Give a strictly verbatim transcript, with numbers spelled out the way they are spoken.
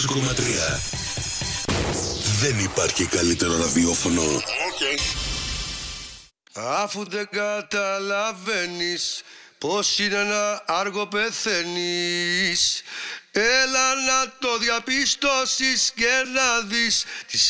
Δεν υπάρχει καλύτερο ραδιόφωνο. Okay. Αφού δεν καταλαβαίνεις πως είναι να άργο πεθαίνεις, έλα να το διαπιστώσεις και να δεις τις